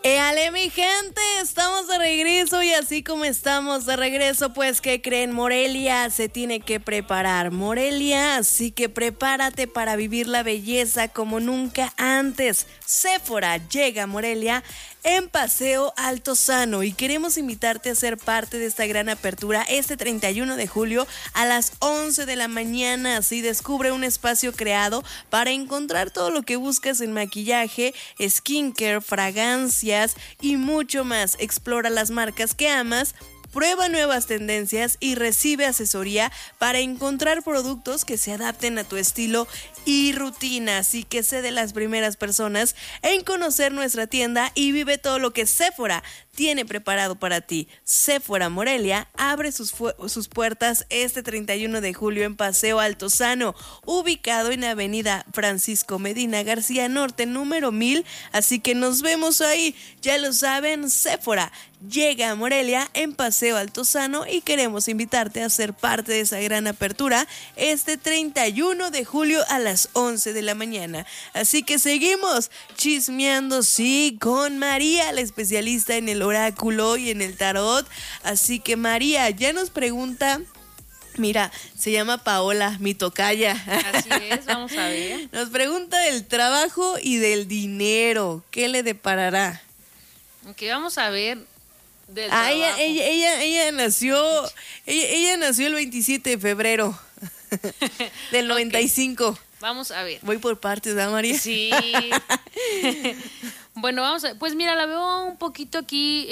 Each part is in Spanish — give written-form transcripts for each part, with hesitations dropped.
Ale, mi gente, estamos de regreso y así como estamos de regreso, pues, ¿qué creen? Morelia se tiene que preparar. Morelia, así que prepárate para vivir la belleza como nunca antes. Sephora llega a Morelia en Paseo Altozano y queremos invitarte a ser parte de esta gran apertura este 31 de julio a las 11 de la mañana. Así descubre un espacio creado para encontrar todo lo que buscas en maquillaje, skincare, fragancias y mucho más. Explora las marcas que amas, prueba nuevas tendencias y recibe asesoría para encontrar productos que se adapten a tu estilo y rutina. Así que sé de las primeras personas en conocer nuestra tienda y vive todo lo que Sephora tiene preparado para ti. Sephora Morelia abre sus puertas este 31 de julio en Paseo Altozano, ubicado en Avenida Francisco Medina García Norte, número 1000. Así que nos vemos ahí. Ya lo saben, Sephora llega a Morelia en Paseo Altozano y queremos invitarte a ser parte de esa gran apertura este 31 de julio a las 11 de la mañana. Así que seguimos chismeando, sí, con María, la especialista en el oráculo y en el tarot. Así que María ya nos pregunta. Mira, se llama Paola, mi tocaya. Así es, vamos a ver. Nos pregunta del trabajo y del dinero. ¿Qué le deparará? Ok, vamos a ver del trabajo. Ella nació el 27 de febrero del 95. Okay. Vamos a ver. Voy por partes, ¿verdad, María? Sí. Bueno, vamos a... Pues mira, la veo un poquito aquí,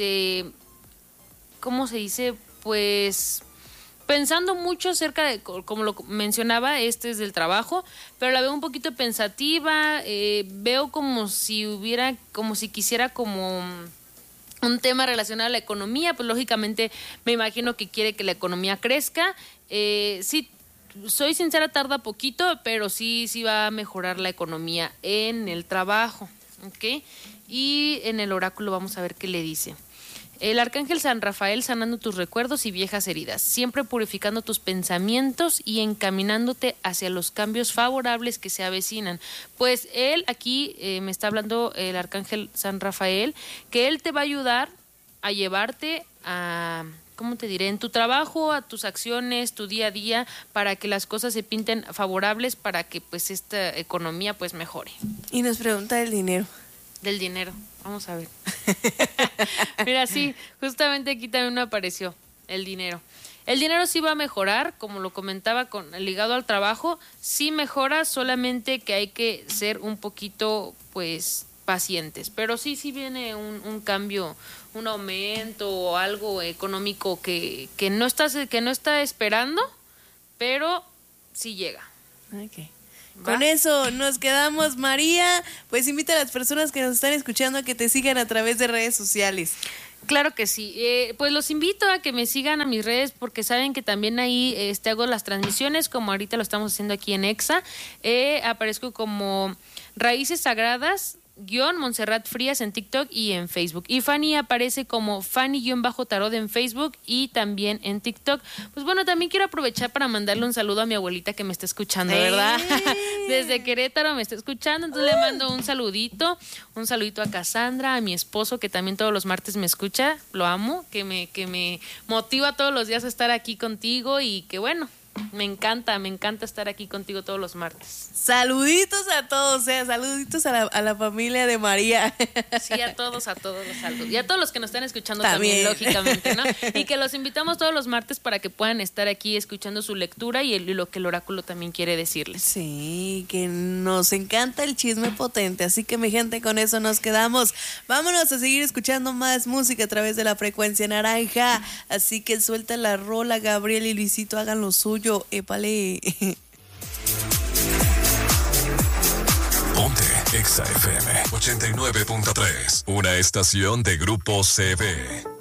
¿cómo se dice? Pues pensando mucho acerca de, como lo mencionaba, este es del trabajo, pero la veo un poquito pensativa, veo como si quisiera como un tema relacionado a la economía, pues lógicamente me imagino que quiere que la economía crezca. Sí, soy sincera, tarda poquito, pero sí va a mejorar la economía en el trabajo, ¿ok? Y en el oráculo vamos a ver qué le dice. El arcángel San Rafael sanando tus recuerdos y viejas heridas, siempre purificando tus pensamientos y encaminándote hacia los cambios favorables que se avecinan. Pues él aquí me está hablando el arcángel San Rafael, que él te va a ayudar a llevarte a... ¿Cómo te diré? En tu trabajo, a tus acciones, tu día a día, para que las cosas se pinten favorables, para que pues esta economía pues mejore. Y nos pregunta del dinero. Del dinero, vamos a ver. Mira, sí, justamente aquí también me apareció el dinero. El dinero sí va a mejorar, como lo comentaba, ligado al trabajo, sí mejora, solamente que hay que ser un poquito pues pacientes, pero sí viene un cambio, un aumento o algo económico que no está esperando, pero sí llega. Okay. Con eso nos quedamos, María. Pues invita a las personas que nos están escuchando a que te sigan a través de redes sociales. Claro que sí, pues los invito a que me sigan a mis redes porque saben que también ahí hago las transmisiones como ahorita lo estamos haciendo aquí en Exa. Aparezco como Raíces Sagradas Montserrat Frías en TikTok y en Facebook. Y Fanny aparece como Fanny-Tarot en Facebook y también en TikTok. Pues bueno, también quiero aprovechar para mandarle un saludo a mi abuelita que me está escuchando, ¿verdad? Desde Querétaro me está escuchando, entonces le mando un saludito a Cassandra, a mi esposo que también todos los martes me escucha, lo amo, que me motiva todos los días a estar aquí contigo y que bueno, me encanta estar aquí contigo todos los martes. Saluditos a todos, saluditos a la familia de María. Sí, a todos los saludos. Y a todos los que nos están escuchando también, lógicamente, ¿no? Y que los invitamos todos los martes para que puedan estar aquí escuchando su lectura y lo que el oráculo también quiere decirles. Sí, que nos encanta el chisme potente. Así que, mi gente, con eso nos quedamos. Vámonos a seguir escuchando más música a través de la frecuencia naranja. Así que suelta la rola, Gabriel y Luisito, hagan lo suyo. Épale. Ponte Exa FM 89.3, una estación de Grupo CB.